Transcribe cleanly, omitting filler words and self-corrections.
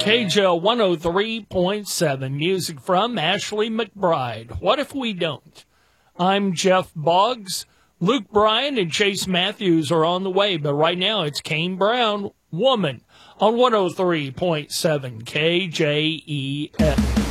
KJL 103.7, music from Ashley McBride. What if we don't? I'm Jeff Boggs. Luke Bryan and Chase Matthews are on the way, but right now it's Kane Brown, Woman, on 103.7 KJEF.